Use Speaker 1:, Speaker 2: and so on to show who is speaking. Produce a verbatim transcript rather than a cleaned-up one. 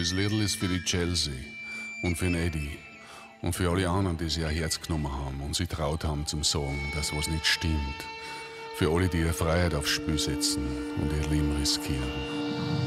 Speaker 1: Das Liedl ist für die Chelsea und für den Eddie und für alle anderen, die sich ein Herz genommen haben und sich traut haben zum Sagen, dass was nicht stimmt. Für alle, die ihre Freiheit aufs Spiel setzen und ihr Leben riskieren.